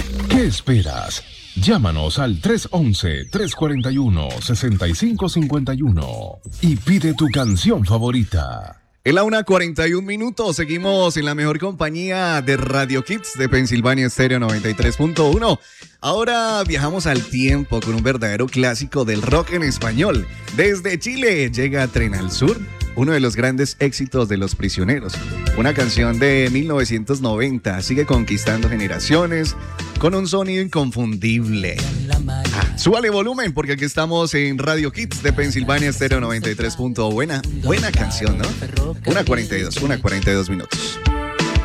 ¿Qué esperas? Llámanos al 311-341-6551 y pide tu canción favorita. En la 1:41, seguimos en la mejor compañía de Radio Kids de Pensilvania Stereo 93.1. Ahora viajamos al tiempo con un verdadero clásico del rock en español. Desde Chile llega Tren al Sur, uno de los grandes éxitos de Los Prisioneros. Una canción de 1990, sigue conquistando generaciones con un sonido inconfundible. Súbale volumen porque aquí estamos en Radio Kids de Pensilvania Stereo 93. Buena canción, ¿no? 1:42 minutos.